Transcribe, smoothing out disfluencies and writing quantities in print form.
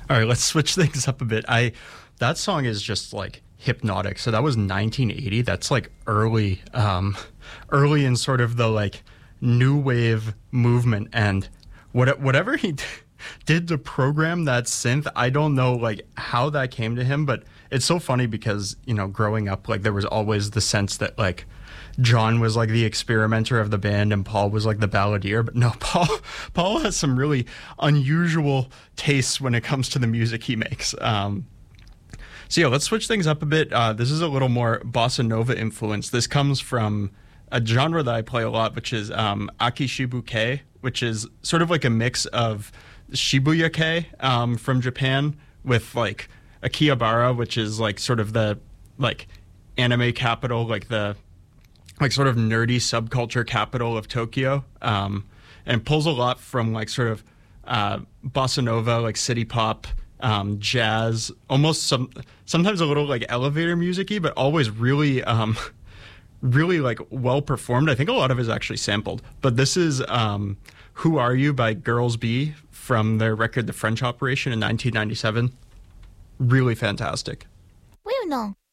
All right, let's switch things up a bit. I That song is just like hypnotic. So that was 1980. That's like early in sort of the like new wave movement, and whatever he did to program that synth, I don't know like how that came to him, but it's so funny because, you know, growing up, like there was always the sense that like John was like the experimenter of the band and Paul was like the balladeer. But no, Paul has some really unusual tastes when it comes to the music he makes. So yeah, let's switch things up a bit. This is a little more bossa nova influence. This comes from a genre that I play a lot, which is Akishibuke, which is sort of like a mix of Shibuya-kei from Japan with like Akihabara, which is like sort of the like anime capital, like the like sort of nerdy subculture capital of Tokyo, and pulls a lot from like sort of bossa nova, like city pop, jazz, almost sometimes a little like elevator music-y, but always really really like well performed. I think a lot of it is actually sampled, but this is Who Are You by Girls B from their record The French Operation in 1997. Really fantastic. Well, no.